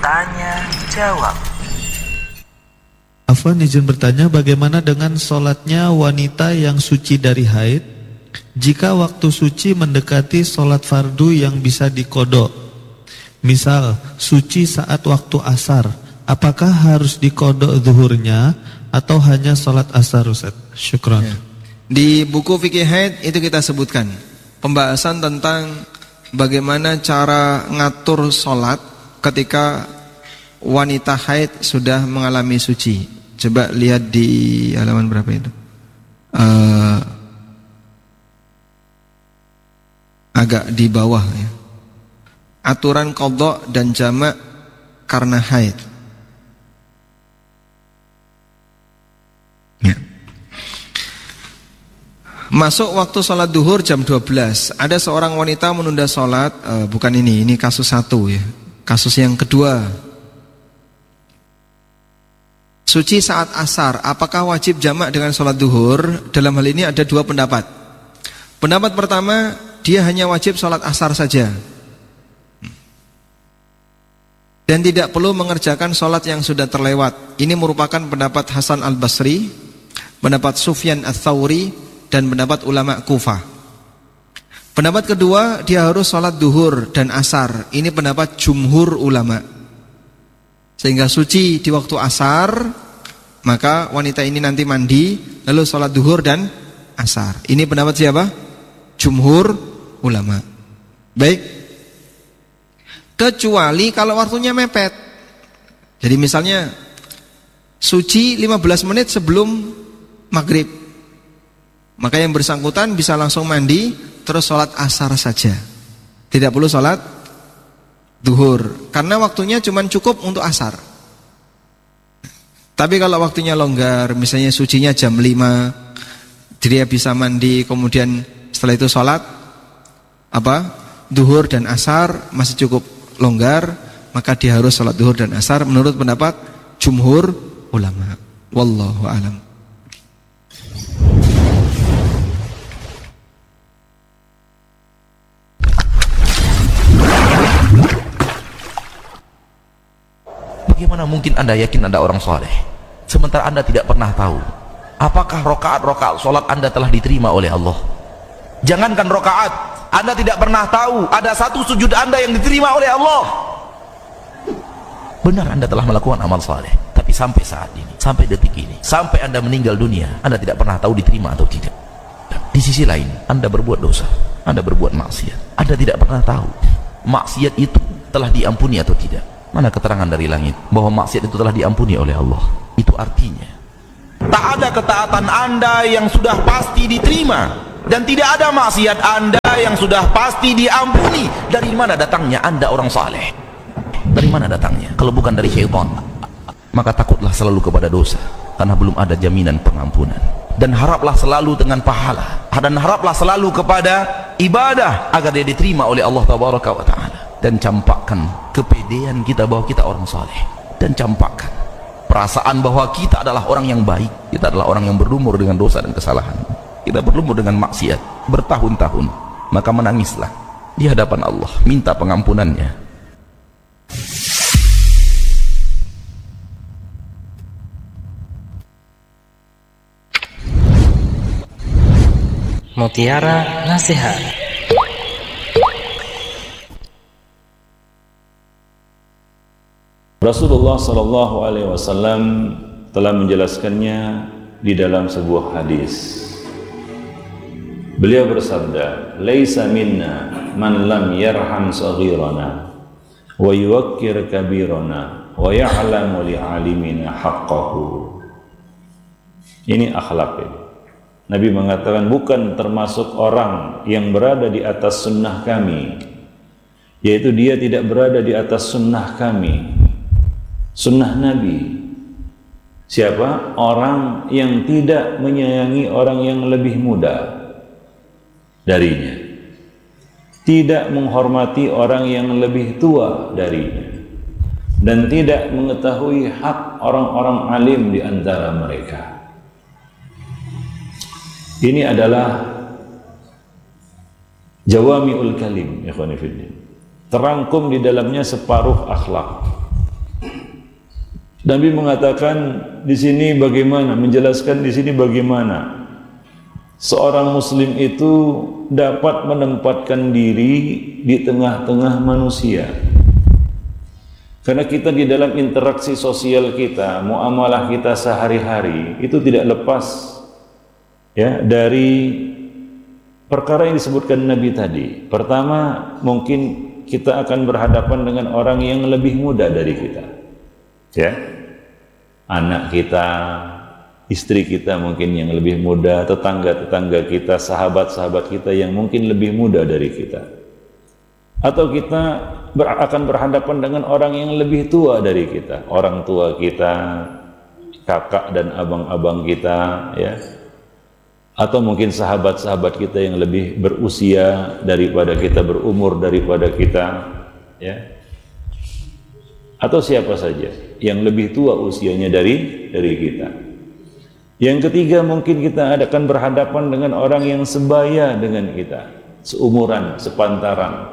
Tanya jawab. Afwan, izin bertanya, bagaimana dengan sholatnya wanita yang suci dari haid jika waktu suci mendekati sholat fardu yang bisa dikodok? Misal suci saat waktu asar, apakah harus dikodok zuhurnya atau hanya sholat asar, Ustaz? Syukran. Di buku fikih haid itu kita sebutkan pembahasan tentang bagaimana cara ngatur sholat ketika wanita haid sudah mengalami suci. Coba lihat di halaman berapa itu? Agak di bawah ya. Aturan qadha dan jamak karena haid. Ya. Masuk waktu sholat duhur jam 12. Ada seorang wanita menunda sholat. Bukan ini kasus satu ya. Kasus yang kedua. Suci saat asar, apakah wajib jamak dengan sholat duhur? Dalam hal ini ada dua pendapat. Pendapat pertama, dia hanya wajib sholat asar saja dan tidak perlu mengerjakan sholat yang sudah terlewat. Ini merupakan pendapat Hasan al-Basri, pendapat Sufyan ats-Tsauri, dan pendapat ulama Kufah. Pendapat kedua, dia harus sholat duhur dan asar. Ini pendapat jumhur ulama. Sehingga suci di waktu asar, maka wanita ini nanti mandi lalu sholat duhur dan asar. Ini pendapat siapa? Jumhur ulama. Baik. Kecuali kalau waktunya mepet. Jadi misalnya suci 15 menit sebelum maghrib, maka yang bersangkutan bisa langsung mandi terus sholat asar saja. Tidak perlu sholat duhur, karena waktunya cuma cukup untuk asar. Tapi kalau waktunya longgar, misalnya sucinya jam 5, dia bisa mandi, kemudian setelah itu sholat duhur dan asar, masih cukup longgar, maka dia harus sholat duhur dan asar menurut pendapat jumhur ulama. Wallahu a'lam. Bagaimana mungkin Anda yakin Anda orang soleh sementara Anda tidak pernah tahu apakah rokaat sholat Anda telah diterima oleh Allah? Jangankan rokaat, Anda tidak pernah tahu ada satu sujud Anda yang diterima oleh Allah. Benar Anda telah melakukan amal soleh, tapi sampai saat ini, sampai detik ini, sampai Anda meninggal dunia, Anda tidak pernah tahu diterima atau tidak. Di sisi lain, Anda berbuat dosa, Anda berbuat maksiat, Anda tidak pernah tahu maksiat itu telah diampuni atau tidak. Mana keterangan dari langit bahwa maksiat itu telah diampuni oleh Allah? Itu artinya tak ada ketaatan Anda yang sudah pasti diterima, dan tidak ada maksiat Anda yang sudah pasti diampuni. Dari mana datangnya Anda orang saleh? Dari mana datangnya? Kalau bukan dari syaitan. Maka takutlah selalu kepada dosa, karena belum ada jaminan pengampunan. Dan haraplah selalu dengan pahala, dan haraplah selalu kepada ibadah agar dia diterima oleh Allah Tabaraka wa Ta'ala. Dan campakkan kepedean kita bahwa kita orang saleh, dan campakkan perasaan bahwa kita adalah orang yang baik. Kita adalah orang yang berlumur dengan dosa dan kesalahan, kita berlumur dengan maksiat bertahun-tahun. Maka menangislah di hadapan Allah, minta pengampunannya. Mutiara Nasihat. Rasulullah SAW telah menjelaskannya di dalam sebuah hadis. Beliau bersabda, "Laisa minna man lam yarham saghirana wa yuwaqqir kabirana wa ya'lamu li'alimina haqqahu." Ini akhlak ini. Nabi mengatakan, bukan termasuk orang yang berada di atas sunnah kami, yaitu dia tidak berada di atas sunnah kami, sunnah Nabi. Siapa? Orang yang tidak menyayangi orang yang lebih muda darinya, tidak menghormati orang yang lebih tua darinya, dan tidak mengetahui hak orang-orang alim di antara mereka. Ini adalah jawami'ul kalim, ikhwani fillah. Terangkum di dalamnya separuh akhlak. Nabi mengatakan di sini bagaimana, menjelaskan di sini bagaimana seorang muslim itu dapat menempatkan diri di tengah-tengah manusia. Karena kita di dalam interaksi sosial kita, muamalah kita sehari-hari itu tidak lepas ya dari perkara yang disebutkan Nabi tadi. Pertama, mungkin kita akan berhadapan dengan orang yang lebih muda dari kita. Ya. Anak kita, istri kita mungkin yang lebih muda, tetangga-tetangga kita, sahabat-sahabat kita yang mungkin lebih muda dari kita. Atau kita akan berhadapan dengan orang yang lebih tua dari kita, orang tua kita, kakak dan abang-abang kita, ya. Atau mungkin sahabat-sahabat kita yang lebih berusia daripada kita, berumur daripada kita, ya. Atau siapa saja yang lebih tua usianya dari kita. Yang ketiga, mungkin kita akan berhadapan dengan orang yang sebaya dengan kita, seumuran, sepantaran.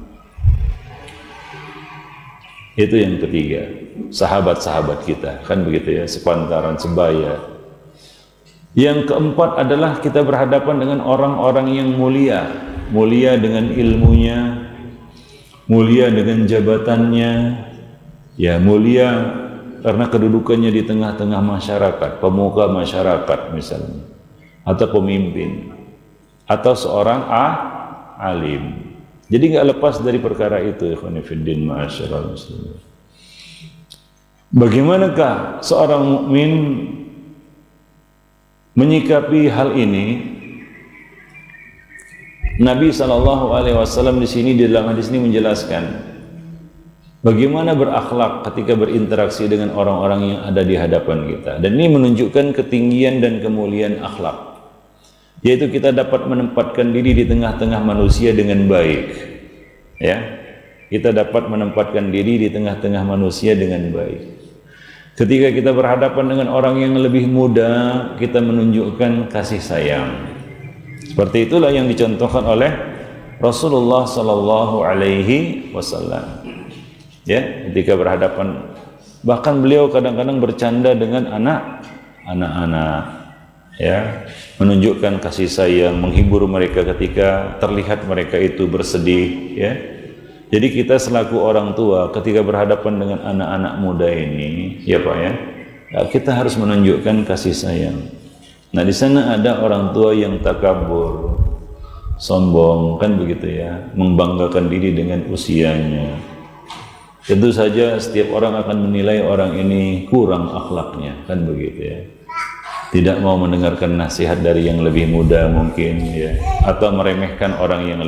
Itu yang ketiga, sahabat-sahabat kita, kan begitu ya, sepantaran, sebaya. Yang keempat adalah kita berhadapan dengan orang-orang yang mulia, mulia dengan ilmunya, mulia dengan jabatannya, ya, mulia karena kedudukannya di tengah-tengah masyarakat, pemuka masyarakat misalnya, atau pemimpin, atau seorang alim. Jadi nggak lepas dari perkara itu, ikhwan fillah, ma'asyiral muslimin. Bagaimanakah seorang mukmin menyikapi hal ini? Nabi SAW di sini, di dalam hadis ini menjelaskan bagaimana berakhlak ketika berinteraksi dengan orang-orang yang ada di hadapan kita. Dan ini menunjukkan ketinggian dan kemuliaan akhlak, yaitu kita dapat menempatkan diri di tengah-tengah manusia dengan baik, ya. Kita dapat menempatkan diri di tengah-tengah manusia dengan baik. Ketika kita berhadapan dengan orang yang lebih muda, kita menunjukkan kasih sayang. Seperti itulah yang dicontohkan oleh Rasulullah sallallahu alaihi wasallam. Ya, ketika berhadapan, bahkan beliau kadang-kadang bercanda dengan anak-anak, ya, menunjukkan kasih sayang, menghibur mereka ketika terlihat mereka itu bersedih, ya. Jadi kita selaku orang tua ketika berhadapan dengan anak-anak muda ini, ya Pak ya, kita harus menunjukkan kasih sayang. Nah, di sana ada orang tua yang takabur, sombong, kan begitu ya, membanggakan diri dengan usianya. Tentu saja setiap orang akan menilai orang ini kurang akhlaknya, kan begitu ya. Tidak mau mendengarkan nasihat dari yang lebih muda mungkin, ya, atau meremehkan orang yang